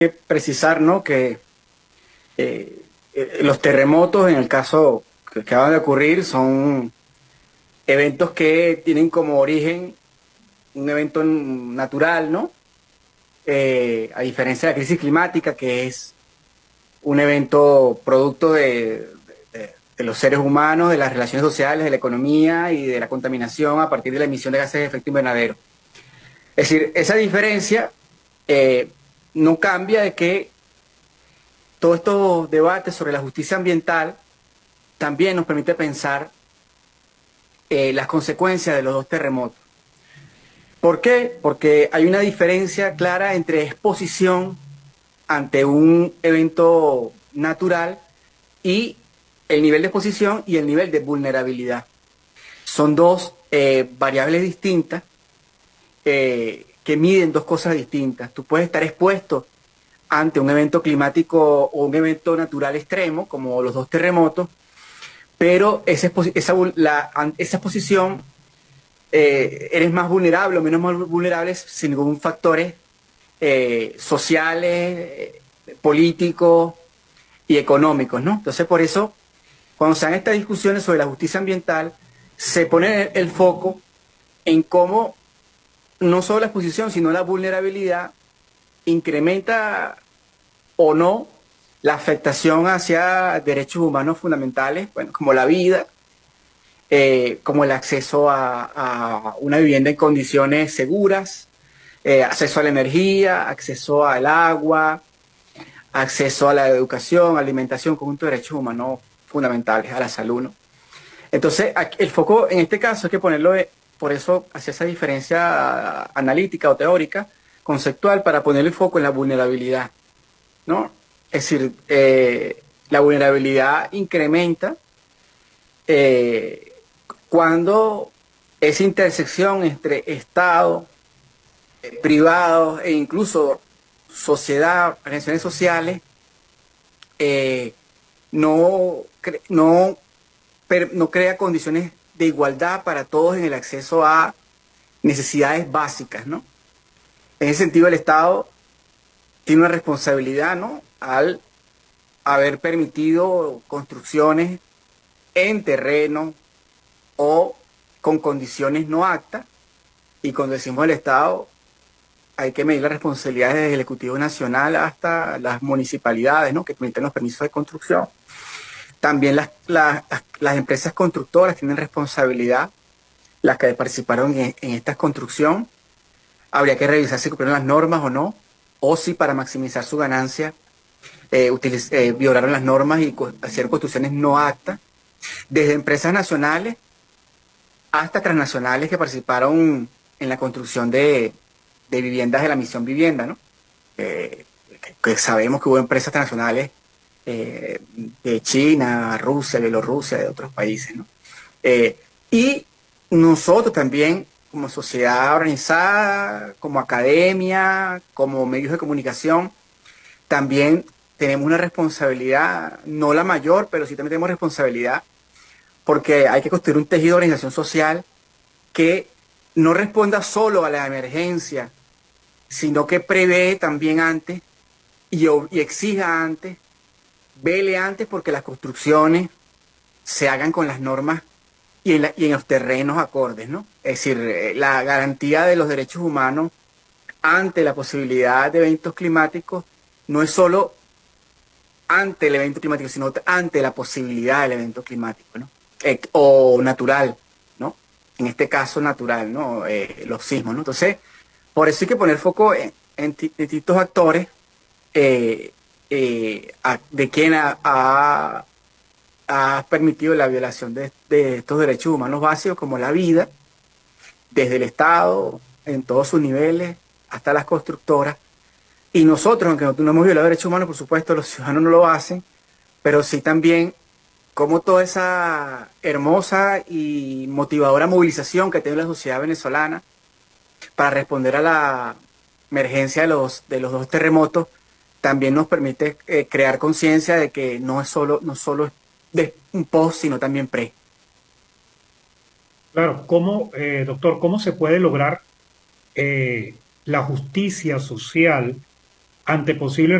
que precisar, ¿no? Que los terremotos, en el caso que acaban de ocurrir, son eventos que tienen como origen un evento natural, ¿no? A diferencia de la crisis climática, que es un evento producto de los seres humanos, de las relaciones sociales, de la economía y de la contaminación a partir de la emisión de gases de efecto invernadero. Es decir, esa diferencia eh, no cambia de que todos estos debates sobre la justicia ambiental también nos permite pensar las consecuencias de los dos terremotos. ¿Por qué? Porque hay una diferencia clara entre exposición ante un evento natural y el nivel de exposición y el nivel de vulnerabilidad. Son dos variables distintas que miden dos cosas distintas. Tú puedes estar expuesto ante un evento climático o un evento natural extremo, como los dos terremotos, pero esa exposición eres más vulnerable o menos vulnerable según factores sociales, políticos y económicos, ¿no? Entonces, por eso, cuando se dan estas discusiones sobre la justicia ambiental, se pone el foco en cómo no solo la exposición, sino la vulnerabilidad incrementa o no la afectación hacia derechos humanos fundamentales, bueno, como la vida, como el acceso a una vivienda en condiciones seguras, acceso a la energía, acceso al agua, acceso a la educación, alimentación, conjunto de derechos humanos fundamentales, a la salud, ¿no? Entonces, el foco en este caso hay que ponerlo, por eso, hacia esa diferencia analítica o teórica, conceptual, para poner el foco en la vulnerabilidad, ¿no? Es decir, la vulnerabilidad incrementa eh, cuando esa intersección entre Estado, privado e incluso sociedad, organizaciones sociales, eh, no, no, no crea condiciones de igualdad para todos en el acceso a necesidades básicas, ¿no? En ese sentido, el Estado tiene una responsabilidad, ¿no? Al haber permitido construcciones en terreno o con condiciones no aptas. Y cuando decimos el Estado, hay que medir las responsabilidades desde el Ejecutivo Nacional hasta las municipalidades, ¿no? Que permiten los permisos de construcción. También las empresas constructoras tienen responsabilidad, las que participaron en esta construcción. Habría que revisar si cumplieron las normas o no, o si para maximizar su ganancia violaron las normas y hicieron construcciones no aptas, desde empresas nacionales hasta transnacionales que participaron en la construcción de viviendas de la misión vivienda, ¿no? Que sabemos que hubo empresas transnacionales de China, Rusia, Bielorrusia, de otros países, ¿no? Eh, y nosotros también, como sociedad organizada, como academia, como medios de comunicación, también tenemos una responsabilidad, no la mayor, pero sí también tenemos responsabilidad, porque hay que construir un tejido de organización social que no responda solo a la emergencia, sino que prevé también antes y exija antes, vele antes porque las construcciones se hagan con las normas y en los terrenos acordes, ¿no? Es decir, la garantía de los derechos humanos ante la posibilidad de eventos climáticos no es solo ante el evento climático, sino ante la posibilidad del evento climático, ¿no? O natural, ¿no? En este caso natural, ¿no? Los sismos, ¿no? Entonces, por eso hay que poner foco en distintos actores de quien ha permitido la violación de estos derechos humanos básicos como la vida, desde el Estado, en todos sus niveles, hasta las constructoras. Y nosotros, aunque no hemos violado derechos humanos, por supuesto, los ciudadanos no lo hacen, pero sí también como toda esa hermosa y motivadora movilización que tiene la sociedad venezolana para responder a la emergencia de los dos terremotos, también nos permite crear conciencia de que no solo es de un post, sino también pre. Claro, ¿cómo, doctor, cómo se puede lograr la justicia social ante posibles